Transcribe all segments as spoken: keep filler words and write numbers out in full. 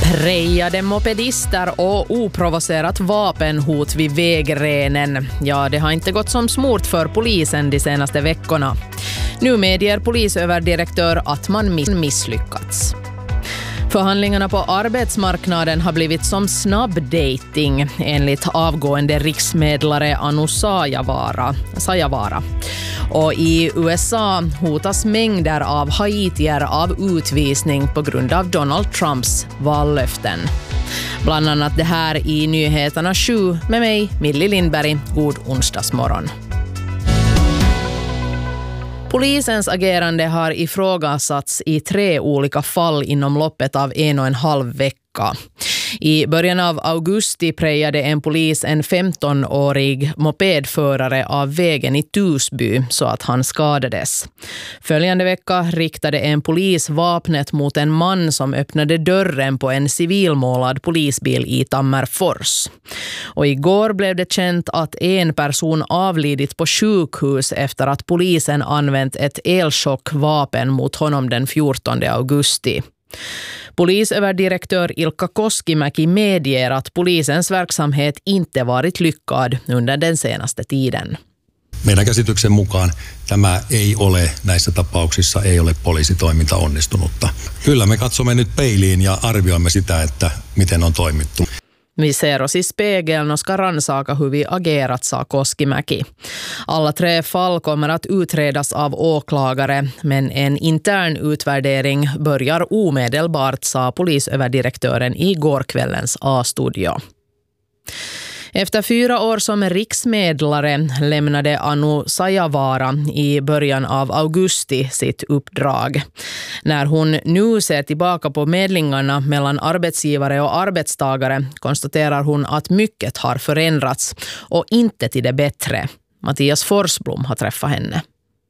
Prejade mopedister och oprovocerat vapenhot vid vägrenen. Ja, det har inte gått som smort för polisen de senaste veckorna. Nu medger polisöverdirektör att man misslyckats. Förhandlingarna på arbetsmarknaden har blivit som snabbdating enligt avgående riksmedlare Anu Sayavara. Sayavara. Och i U S A hotas mängder av haitier av utvisning på grund av Donald Trumps vallöften. Bland annat det här i Nyheterna sju med mig, Millie Lindberg. God onsdagsmorgon. Polisens agerande har ifrågasatts i tre olika fall inom loppet av en och en halv vecka. I början av augusti prejade en polis en femtonårig mopedförare av vägen i Tusby så att han skadades. Följande vecka riktade en polis vapnet mot en man som öppnade dörren på en civilmålad polisbil i Tammerfors. Och igår blev det känt att en person avlidit på sjukhus efter att polisen använt ett elchockvapen mot honom den fjortonde augusti. Polisöverdirektör Ilkka Koskimäki medger att polisens verksamhet inte varit lyckad under den senaste tiden. Meidän käsityksen mukaan tämä ei ole näissä tapauksissa ei ole poliisitoiminta onnistunutta. Kyllä me katsomme nyt peiliin ja arvioimme sitä, että miten on toimittu. Vi ser oss i spegeln och ska rannsaka hur vi agerat, sa Koskimäki. Alla tre fall kommer att utredas av åklagare, men en intern utvärdering börjar omedelbart, sa polisöverdirektören i gårkvällens A-studio. Efter fyra år som riksmedlare lämnade Anu Sayavara i början av augusti sitt uppdrag. När hon nu ser tillbaka på medlingarna mellan arbetsgivare och arbetstagare konstaterar hon att mycket har förändrats och inte till det bättre. Mattias Forsblom har träffat henne.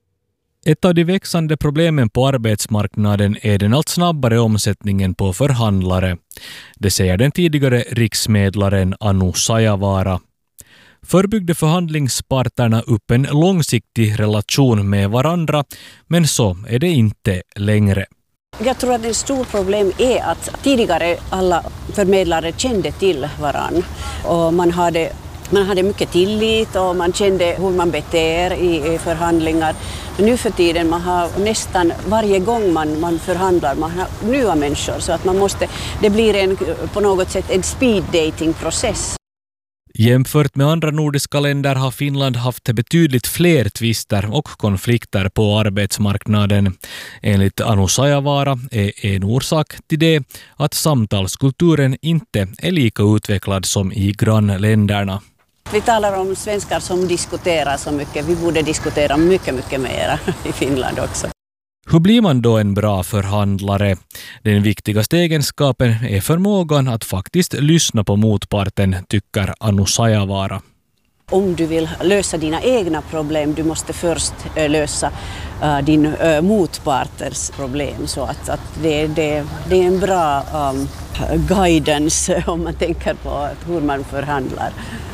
Ett av de växande problemen på arbetsmarknaden är den allt snabbare omsättningen på förhandlare. Det säger den tidigare riksmedlaren Anu Sayavara. Förr byggde förhandlingsparterna upp en långsiktig relation med varandra, men så är det inte längre. Jag tror att ett stort problem är att tidigare alla förmedlare kände till varann och man hade Man hade mycket tillit och man kände hur man beter i, i förhandlingar. Men nu för tiden man har nästan varje gång man, man förhandlar man har nya människor så att man måste, det blir en, på något sätt en speed dating process. Jämfört med andra nordiska länder har Finland haft betydligt fler tvister och konflikter på arbetsmarknaden. Enligt Anu Sayavara är en orsak till det att samtalskulturen inte är lika utvecklad som i grannländerna. Vi talar om svenskar som diskuterar så mycket. Vi borde diskutera mycket, mycket mer i Finland också. Hur blir man då en bra förhandlare? Den viktigaste egenskapen är förmågan att faktiskt lyssna på motparten, tycker Anu Sayavara. Om du vill lösa dina egna problem, du måste först lösa uh, din uh, motparters problem. Så att, att det, det, det är en bra um, guidance om man tänker på hur man förhandlar.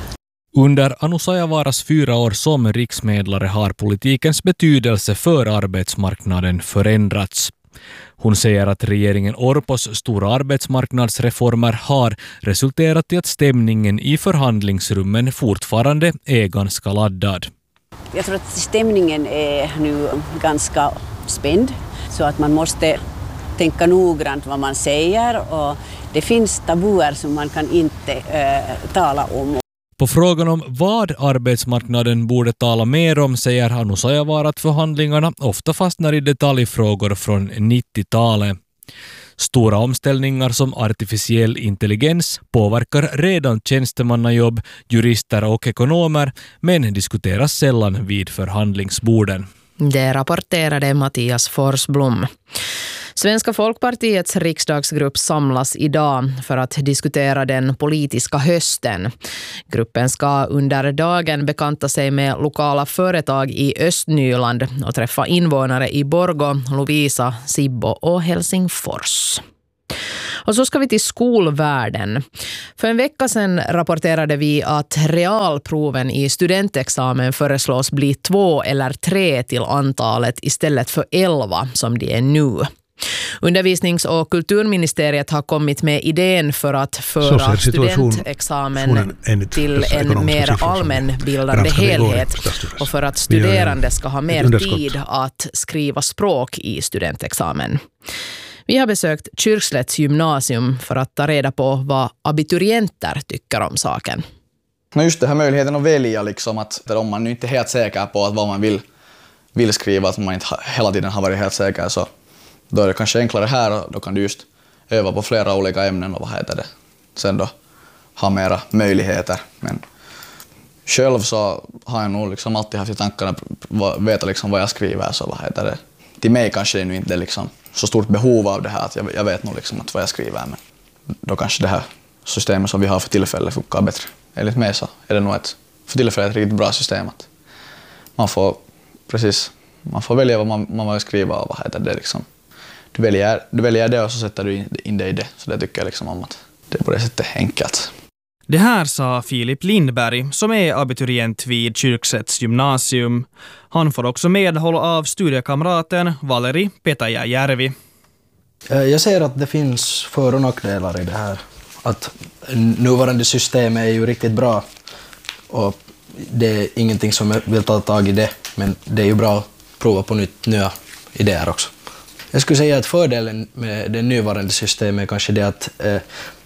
Under Anu Sayavaras fyra år som riksmedlare har politikens betydelse för arbetsmarknaden förändrats. Hon säger att regeringen Orpos stora arbetsmarknadsreformer har resulterat i att stämningen i förhandlingsrummen fortfarande är ganska laddad. Jag tror att stämningen är nu ganska spänd så att man måste tänka noggrant vad man säger och det finns tabuer som man kan inte äh, tala om. På frågan om vad arbetsmarknaden borde tala mer om säger Anu Sayavara att förhandlingarna ofta fastnar i detaljfrågor från nittiotalet. Stora omställningar som artificiell intelligens påverkar redan tjänstemannajobb, jurister och ekonomer, men diskuteras sällan vid förhandlingsborden. Det rapporterade Mattias Forsblom. Svenska folkpartiets riksdagsgrupp samlas idag för att diskutera den politiska hösten. Gruppen ska under dagen bekanta sig med lokala företag i Östnyland och träffa invånare i Borgå, Lovisa, Sibbo och Helsingfors. Och så ska vi till skolvärlden. För en vecka sedan rapporterade vi att realproven i studentexamen föreslås bli två eller tre till antalet istället för elva som det är nu. Undervisnings- och kulturministeriet har kommit med idén för att föra studentexamen till en mer allmänbildande helhet och för att studerande ska ha mer tid att skriva språk i studentexamen. Vi har besökt Kyrkslätts gymnasium för att ta reda på vad abiturienter tycker om saken. Just det här möjligheten att välja, liksom, att om man nu inte är helt säker på att vad man vill, vill skriva, att man inte hela tiden har varit helt säker, så då är det kanske enklare här och då kan du just öva på flera olika ämnen och vad heter det. Sen då ha mera möjligheter. Men själv så har jag nog liksom alltid haft i tankarna att veta liksom vad jag skriver, så vad heter det. Till mig kanske det nu inte är liksom så stort behov av det här att jag, jag vet nog liksom att vad jag skriver, men då kanske det här systemet som vi har för tillfället funkar bättre. Enligt mig så är det nog ett för tillfället ett riktigt bra system att man får precis man får välja vad man, man vill skriva och vad heter det liksom. Du väljer, du väljer det och så sätter du in det i det, så det tycker jag liksom om att det är på det sättet enkelt. Det här sa Filip Lindberg som är abiturient vid Kyrkslätts gymnasium. Han får också medhåll av studiekamraten Valeri Petajärvi. Jag säger att det finns för- och nackdelar i det här. Att nuvarande system är ju riktigt bra och det är ingenting som jag vill ta tag i det, men det är ju bra att prova på nytt, nya idéer också. Jag skulle säga att fördelen med det nuvarande systemet är kanske det att eh,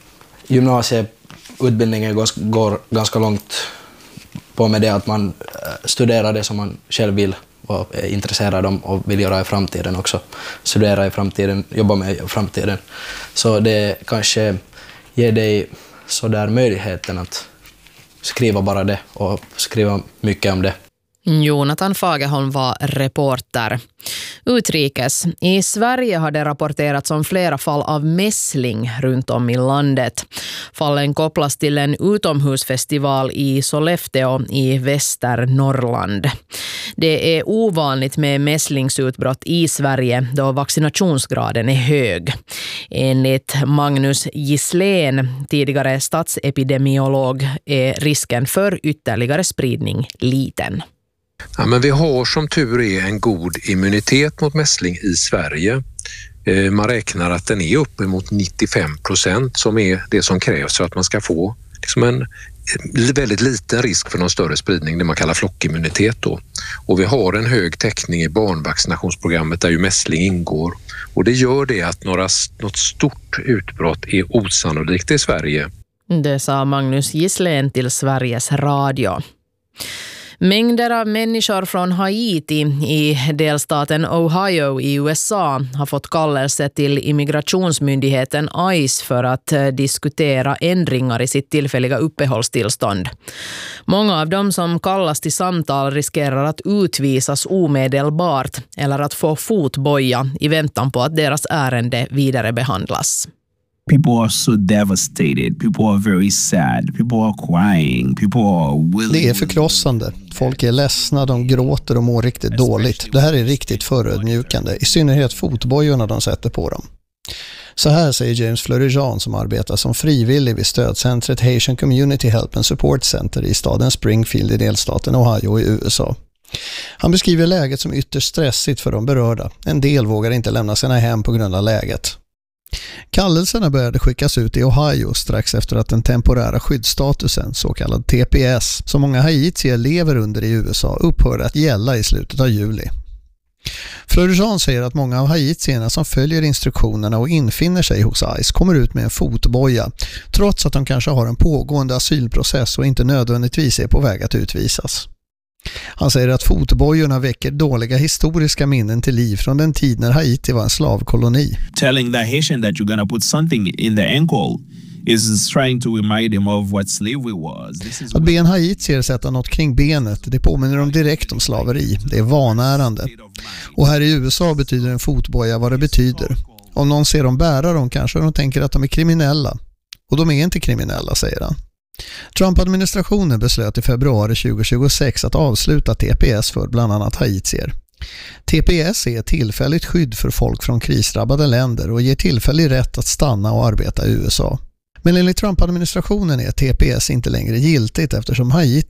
gymnasieutbildningen går, går ganska långt på med det att man eh, studerar det som man själv vill och är intresserad om och vill göra i framtiden också. Studera i framtiden, jobba med i framtiden. Så det kanske ger dig så där möjligheten att skriva bara det och skriva mycket om det. Jonathan Fagerholm var reporter. Utrikes. I Sverige har det rapporterats om flera fall av mässling runt om i landet. Fallen kopplas till en utomhusfestival i Sollefteå i Västernorrland. Det är ovanligt med mässlingsutbrott i Sverige då vaccinationsgraden är hög. Enligt Magnus Gisslén, tidigare statsepidemiolog, är risken för ytterligare spridning liten. Ja, men vi har som tur är en god immunitet mot mässling i Sverige. Eh, man räknar att den är uppemot nittiofem procent som är det som krävs för att man ska få liksom en väldigt liten risk för någon större spridning, det man kallar flockimmunitet då. Och vi har en hög täckning i barnvaccinationsprogrammet där ju mässling ingår. Och det gör det att några, något stort utbrott är osannolikt i Sverige. Det sa Magnus Gisslén till Sveriges Radio. Mängder av människor från Haiti i delstaten Ohio i U S A har fått kallelse till immigrationsmyndigheten ICE för att diskutera ändringar i sitt tillfälliga uppehållstillstånd. Många av dem som kallas till samtal riskerar att utvisas omedelbart eller att få fotboja i väntan på att deras ärende vidare behandlas. People are so devastated. People are very sad. People are crying. People are willing. Det är förkrossande. Folk är ledsna, de gråter och mår riktigt dåligt. Det här är riktigt förödmjukande, i synnerhet fotbojorna de sätter på dem. Så här säger James Fleury-Jean som arbetar som frivillig vid stödcentret Haitian Community Help and Support Center i staden Springfield i delstaten Ohio i U S A. Han beskriver läget som ytterst stressigt för de berörda. En del vågar inte lämna sina hem på grund av läget. Kallelserna började skickas ut i Ohio strax efter att den temporära skyddsstatusen, så kallad T P S, som många haitier lever under i U S A, upphörde att gälla i slutet av juli. Fleury-Jean säger att många av haitierna som följer instruktionerna och infinner sig hos ICE kommer ut med en fotboja, trots att de kanske har en pågående asylprocess och inte nödvändigtvis är på väg att utvisas. Han säger att fotbojorna väcker dåliga historiska minnen till liv från den tid när Haiti var en slavkoloni. Telling the Haitian that you're going to put something in the ankle is trying to remind them of what slavery was. This is att be en haitier sätta något kring benet, det påminner dem direkt om slaveri. Det är vanärande. Och här i U S A betyder en fotboja vad det betyder. Om någon ser dem bära dem kanske de tänker att de är kriminella. Och de är inte kriminella, säger han. Trump-administrationen beslöt i februari tjugohundratjugosex att avsluta T P S för bland annat haitier. T P S är ett tillfälligt skydd för folk från krisdrabbade länder och ger tillfällig rätt att stanna och arbeta i U S A. Men enligt Trump-administrationen är T P S inte längre giltigt eftersom Haiti